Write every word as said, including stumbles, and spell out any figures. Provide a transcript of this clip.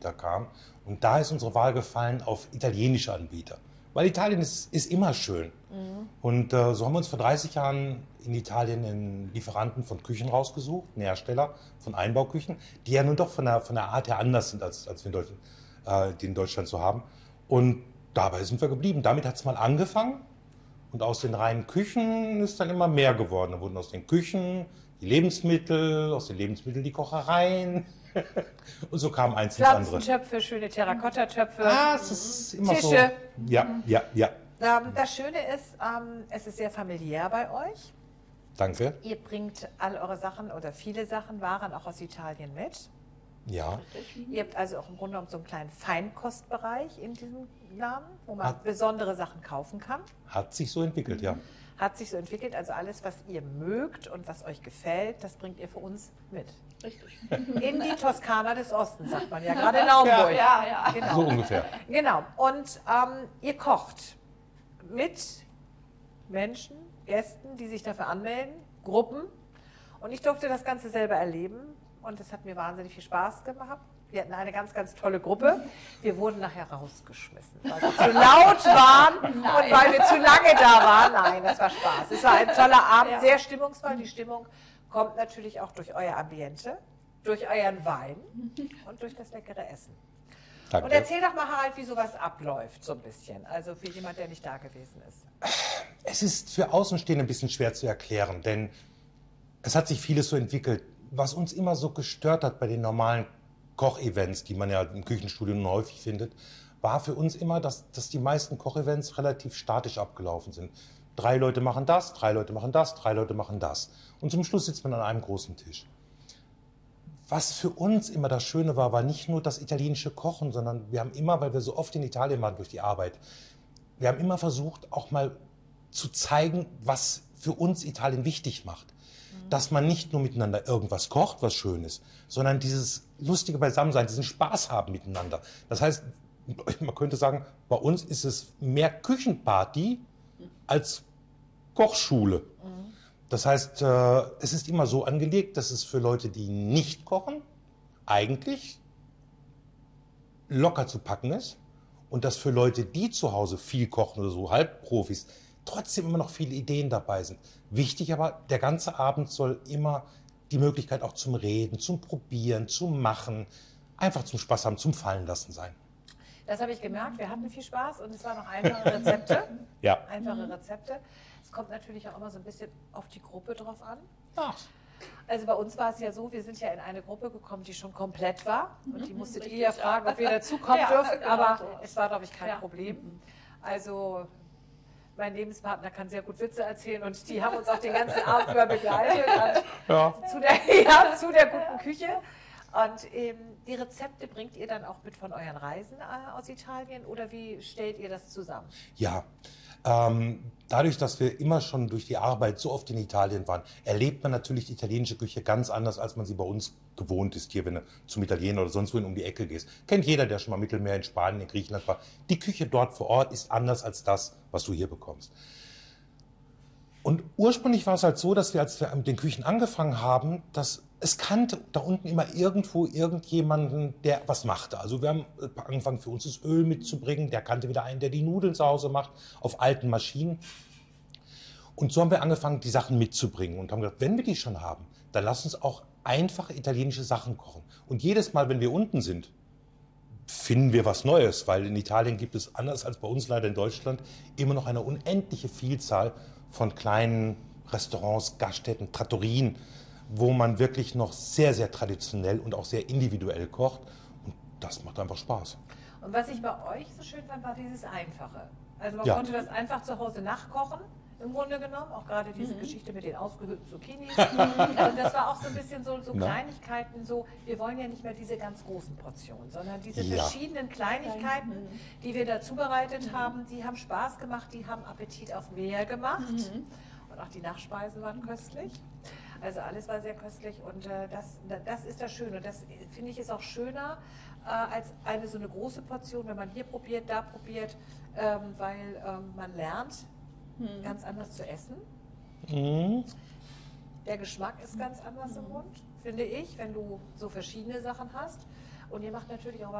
Anbieter kam. Und da ist unsere Wahl gefallen auf italienische Anbieter. Weil Italien ist, ist immer schön. Mhm. Und äh, so haben wir uns vor dreißig Jahren in Italien einen Lieferanten von Küchen rausgesucht, einen Hersteller von Einbauküchen, die ja nun doch von der, von der Art her anders sind, als, als wir in Deutschland, äh, die in Deutschland so haben. Und dabei sind wir geblieben. Damit hat es mal angefangen. Und aus den reinen Küchen ist dann immer mehr geworden. Da wurden aus den Küchen die Lebensmittel, aus den Lebensmitteln die Kochereien. Und so kam eins ins andere. Pflanzentöpfe, schöne Terrakotta-Töpfe. Ah, es ist immer Tische. so. Ja, ja, ja. Ähm, das Schöne ist, ähm, es ist sehr familiär bei euch. Danke. Ihr bringt all eure Sachen oder viele Sachen, Waren auch aus Italien mit. Ja. Ihr habt also auch im Grunde genommen so einen kleinen Feinkostbereich in diesem Laden, wo man Hat- besondere Sachen kaufen kann. Hat sich so entwickelt, ja. Hat sich so entwickelt, also alles, was ihr mögt und was euch gefällt, das bringt ihr für uns mit. Richtig. In die Toskana des Ostens, sagt man ja, gerade in Naumburg. Ja, ja. Genau. So ungefähr. Genau. Und ähm, ihr kocht mit Menschen, Gästen, die sich dafür anmelden, Gruppen. Und ich durfte das Ganze selber erleben und es hat mir wahnsinnig viel Spaß gemacht. Wir hatten eine ganz, ganz tolle Gruppe. Wir wurden nachher rausgeschmissen, weil wir zu laut waren und weil wir zu lange da waren. Nein, das war Spaß. Es war ein toller Abend, Ja. sehr stimmungsvoll. Die Stimmung kommt natürlich auch durch euer Ambiente, durch euren Wein und durch das leckere Essen. Danke. Und erzähl doch mal, Harald, wie sowas abläuft, so ein bisschen. Also für jemand, der nicht da gewesen ist. Es ist für Außenstehende ein bisschen schwer zu erklären, denn es hat sich vieles so entwickelt. Was uns immer so gestört hat bei den normalen Kochevents, die man ja im Küchenstudio nun häufig findet, war für uns immer, dass, dass die meisten Kochevents relativ statisch abgelaufen sind. Drei Leute machen das, drei Leute machen das, drei Leute machen das. Und zum Schluss sitzt man an einem großen Tisch. Was für uns immer das Schöne war, war nicht nur das italienische Kochen, sondern wir haben immer, weil wir so oft in Italien waren durch die Arbeit, wir haben immer versucht, auch mal zu zeigen, was für uns Italien wichtig macht. Dass man nicht nur miteinander irgendwas kocht, was schön ist, sondern dieses lustige Beisammensein, diesen Spaß haben miteinander. Das heißt, man könnte sagen, bei uns ist es mehr Küchenparty als Kochschule. Das heißt, äh, es ist immer so angelegt, dass es für Leute, die nicht kochen, eigentlich locker zu packen ist und dass für Leute, die zu Hause viel kochen oder so Halbprofis, trotzdem immer noch viele Ideen dabei sind. Wichtig aber, der ganze Abend soll immer die Möglichkeit auch zum Reden, zum Probieren, zum Machen, einfach zum Spaß haben, zum Fallen lassen sein. Das habe ich gemerkt. Wir hatten viel Spaß und es waren noch einfache Rezepte. Ja. Einfache Rezepte. Es kommt natürlich auch immer so ein bisschen auf die Gruppe drauf an. Ach. Also bei uns war es ja so, wir sind ja in eine Gruppe gekommen, die schon komplett war. Und die musstet Richtig, ihr ja fragen, ob wir dazukommen Ja, dürfen. genau Aber so. es war, glaube ich, kein Ja. Problem. Also mein Lebenspartner kann sehr gut Witze erzählen und die haben uns auch den ganzen Abend über begleitet. Und Ja. zu, der, ja, zu der guten Küche. Und ähm, die Rezepte bringt ihr dann auch mit von euren Reisen äh, aus Italien oder wie stellt ihr das zusammen? Ja, ähm, dadurch, dass wir immer schon durch die Arbeit so oft in Italien waren, erlebt man natürlich die italienische Küche ganz anders, als man sie bei uns gewohnt ist, hier, wenn du zum Italiener oder sonst wohin um die Ecke gehst. Kennt jeder, der schon mal Mittelmeer in Spanien, in Griechenland war. Die Küche dort vor Ort ist anders als das, was du hier bekommst. Und ursprünglich war es halt so, dass wir, als wir mit den Küchen angefangen haben, dass es kannte da unten immer irgendwo irgendjemanden, der was machte. Also wir haben angefangen, für uns das Öl mitzubringen. Der kannte wieder einen, der die Nudeln zu Hause macht, auf alten Maschinen. Und so haben wir angefangen, die Sachen mitzubringen und haben gesagt, wenn wir die schon haben, dann lass uns auch einfache italienische Sachen kochen. Und jedes Mal, wenn wir unten sind, finden wir was Neues, weil in Italien gibt es, anders als bei uns leider in Deutschland, immer noch eine unendliche Vielzahl von kleinen Restaurants, Gaststätten, Trattorien, wo man wirklich noch sehr, sehr traditionell und auch sehr individuell kocht. Und das macht einfach Spaß. Und was ich bei euch so schön fand, war dieses Einfache. Also man Ja. konnte das einfach zu Hause nachkochen, im Grunde genommen. Auch gerade diese Geschichte mit den ausgehöhlten Zucchinis. Also das war auch so ein bisschen so, so Na? Kleinigkeiten, so, wir wollen ja nicht mehr diese ganz großen Portionen, sondern diese Ja. verschiedenen Kleinigkeiten, die wir da zubereitet haben, die haben Spaß gemacht, die haben Appetit auf mehr gemacht. Und auch die Nachspeisen waren köstlich. Also alles war sehr köstlich und äh, das, das ist das Schöne. Und das finde ich ist auch schöner äh, als eine so eine große Portion, wenn man hier probiert, da probiert, ähm, weil ähm, man lernt, ganz anders zu essen. Mhm. Der Geschmack ist ganz anders im Mund, finde ich, wenn du so verschiedene Sachen hast. Und ihr macht natürlich auch